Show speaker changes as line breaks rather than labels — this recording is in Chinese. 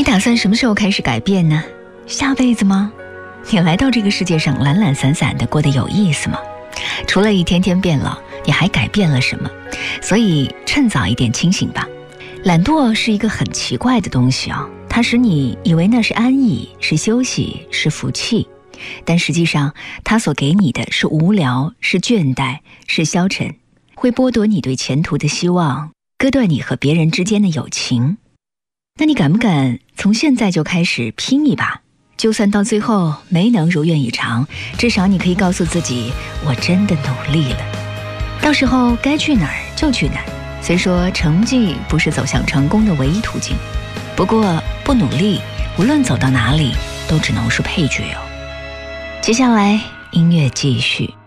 打算什么时候开始改变呢？下辈子吗？你来到这个世界上懒懒散散的过得有意思吗？除了一天天变老，你还改变了什么？所以趁早一点清醒吧。懒惰是一个很奇怪的东西啊，它使你以为那是安逸，是休息，是福气，但实际上它所给你的是无聊，是倦怠，是消沉，会剥夺你对前途的希望，割断你和别人之间的友情。那你敢不敢从现在就开始拼一把？就算到最后没能如愿以偿，至少你可以告诉自己，我真的努力了。到时候该去哪儿就去哪儿。虽说成绩不是走向成功的唯一途径，不过不努力，无论走到哪里，都只能是配角哦。接下来音乐继续。